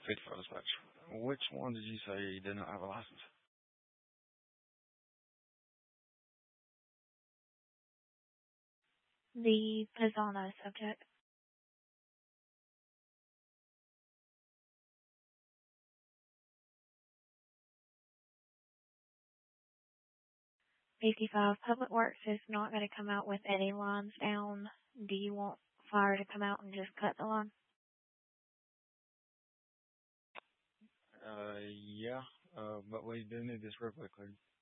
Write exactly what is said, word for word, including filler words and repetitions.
fifty-five dispatch. Which one did you say did not have a license? The Pisano subject. fifty-five, Public Works is not going to come out with any lines down. Do you want fire to come out and just cut the line? Uh, yeah, uh, but we do need this real quickly.